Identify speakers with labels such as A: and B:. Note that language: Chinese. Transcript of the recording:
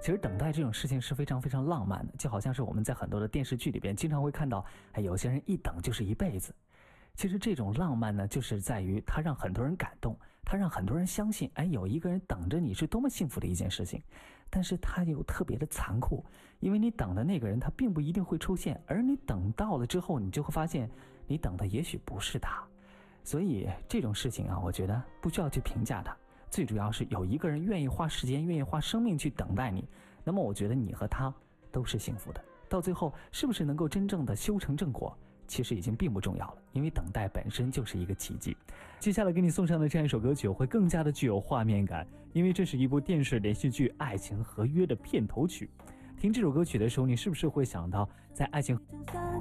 A: 其实等待这种事情是非常非常浪漫的，就好像是我们在很多的电视剧里边经常会看到，有些人一等就是一辈子。其实这种浪漫呢，就是在于它让很多人感动，它让很多人相信，有一个人等着你是多么幸福的一件事情。但是它又特别的残酷，因为你等的那个人他并不一定会出现，而你等到了之后，你就会发现你等的也许不是他。所以这种事情啊，我觉得不需要去评价它，最主要是有一个人愿意花时间，愿意花生命去等待你，那么我觉得你和他都是幸福的。到最后是不是能够真正的修成正果，其实已经并不重要了，因为等待本身就是一个奇迹。接下来给你送上的这样一首歌曲会更加的具有画面感，因为这是一部电视连续剧《爱情合约》的片头曲。听这首歌曲的时候，你是不是会想到在爱情